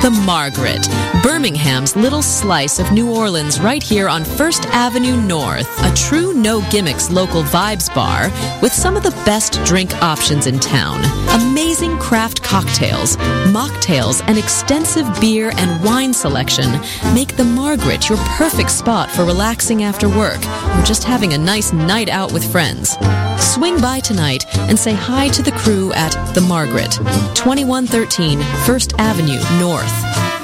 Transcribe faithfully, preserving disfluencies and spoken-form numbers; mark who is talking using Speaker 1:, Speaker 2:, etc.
Speaker 1: The Margaret, Birmingham's little slice of New Orleans right here on First Avenue North. A true no-gimmicks local vibes bar with some of the best drink options in town. Amazing craft cocktails, mocktails, and extensive beer and wine selection make The Margaret your perfect spot for relaxing after work or just having a nice night out with friends. Swing by tonight and say hi to the crew at The Margaret, twenty-one thirteen First Avenue North.